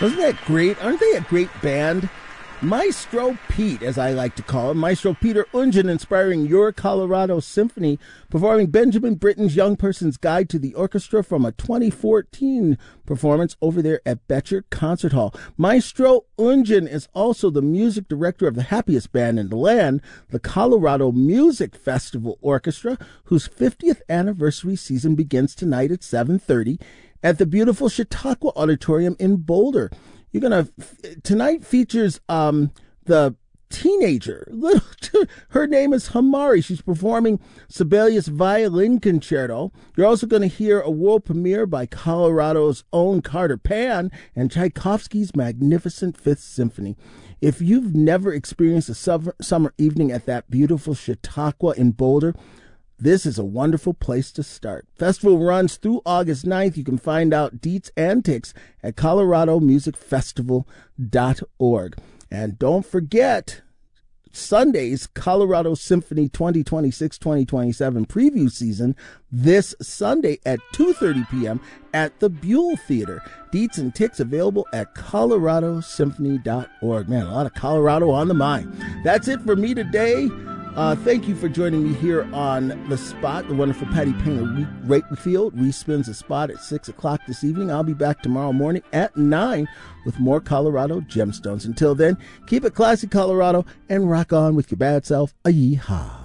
Wasn't that great? Aren't they a great band? Maestro Pete, as I like to call him, Maestro Peter Ungen, inspiring Your Colorado Symphony, performing Benjamin Britten's Young Person's Guide to the Orchestra from a 2014 performance over there at Betcher Concert Hall. Maestro Ungen is also the music director of the happiest band in the land, the Colorado Music Festival Orchestra, whose 50th anniversary season begins tonight at 7:30 at the beautiful Chautauqua Auditorium in Boulder. Tonight features the teenager. Her name is Hamari. She's performing Sibelius Violin Concerto. You're also going to hear a world premiere by Colorado's own Carter Pan and Tchaikovsky's magnificent Fifth Symphony. If you've never experienced a summer evening at that beautiful Chautauqua in Boulder, this is a wonderful place to start. Festival runs through August 9th. You can find out deets and ticks at coloradomusicfestival.org. And don't forget Sunday's Colorado Symphony 2026-2027 preview season this Sunday at 2:30 p.m. at the Buell Theater. Deets and ticks available at coloradosymphony.org. Man, a lot of Colorado on the mind. That's it for me today. Thank you for joining me here on The Spot. The wonderful Patty Painter Wakefield respins The Spot at 6 o'clock this evening. I'll be back tomorrow morning at 9 with more Colorado Gemstones. Until then, keep it classy, Colorado, and rock on with your bad self. A-yee-haw.